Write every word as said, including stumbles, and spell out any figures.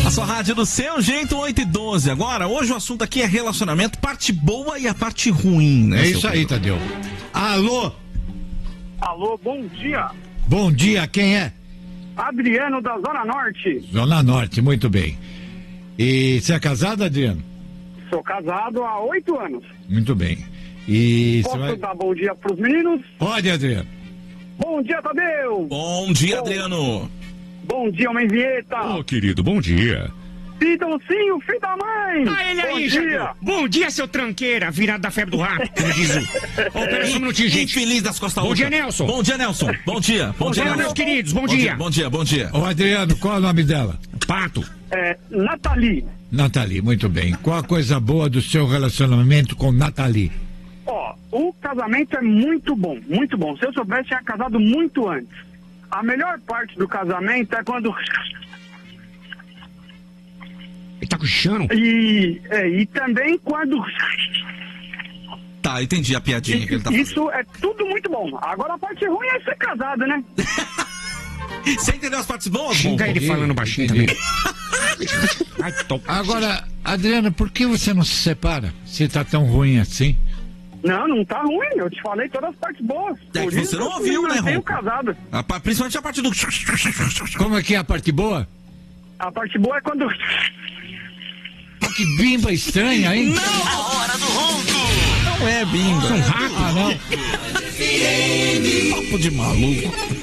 A sua rádio do seu jeito, oito e doze. Agora, hoje o assunto aqui é relacionamento, parte boa e a parte ruim, né? É isso aí, Tadeu. Alô? Alô, bom dia. Bom dia, quem é? Adriano da Zona Norte. Zona Norte, muito bem. E você é casado, Adriano? Sou casado há oito anos. Muito bem. E Posso vai... dar bom dia pros meninos? Pode, Adriano. Bom dia, Tadeu. Bom dia, bom, Adriano. Bom dia, Homem Vieta. Ô, oh, querido, bom dia. Pidãozinho, filho da mãe. Ah, ele bom aí, dia. Jadeu. Bom dia, seu tranqueira, virado da febre do rato, como diz o... Ô, pera só um minutinho, gente. Infeliz das costas. Bom dia, Nelson. Bom dia, Nelson. Bom dia. Bom, Bom dia, dia, Nelson. meus queridos, bom, Bom dia. dia. Bom dia, bom dia. Ô, Adriano, qual é o nome dela? Pato. É, Nathalie. Nathalie, muito bem. Qual a coisa boa do seu relacionamento com Nathalie? Ó, o casamento é muito bom, muito bom. Se eu soubesse, tinha casado muito antes. A melhor parte do casamento é quando... Ele tá cochichando? E, é, e também quando... Tá, entendi a piadinha que ele tá fazendo. Isso é tudo muito bom. Agora a parte ruim é ser casado, né? Você entendeu as partes boas? Xinga Bom, ele falando baixinho Entendi. também. Ai, tô... Agora, Adriano, por que você não se separa? Se tá tão ruim assim? Não, não tá ruim. Eu te falei todas as partes boas. É Por que isso você não eu ouviu, me né, mantenho Ronco? casado. A pa- principalmente a parte do... Como é que é a parte boa? A parte boa é quando... Ah, que bimba estranha, hein? A hora do ronco. Não é bimba. São ratos. Ah, não. Papo de maluco.